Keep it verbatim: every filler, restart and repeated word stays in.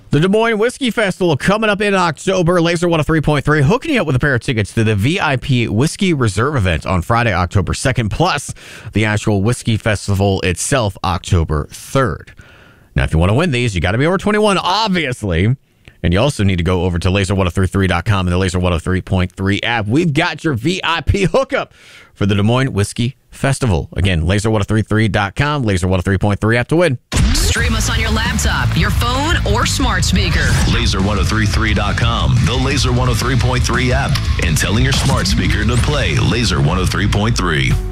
The Des Moines Whiskey Festival coming up in October. Laser one oh three point three hooking you up with a pair of tickets to the V I P Whiskey Reserve event on Friday, October second, plus the actual Whiskey Festival itself, October third. Now, if you want to win these, you got to be over twenty-one, obviously. And you also need to go over to laser ten thirty-three dot com and the Laser one oh three point three app. We've got your V I P hookup for the Des Moines Whiskey Festival. Again, laser ten thirty-three dot com, Laser one oh three point three app to win. Stream us on your laptop, your phone, or smart speaker. laser ten thirty-three dot com, the Laser one oh three point three app, and telling your smart speaker to play Laser one oh three point three.